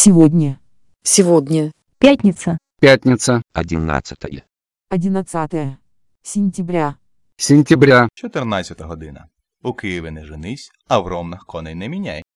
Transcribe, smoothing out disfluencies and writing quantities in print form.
Сегодня. Сегодня. Пятница. Пятница. 11 сентября. Сентября. 14 година. У Києві не женись, а в Ромнах коней не міняй.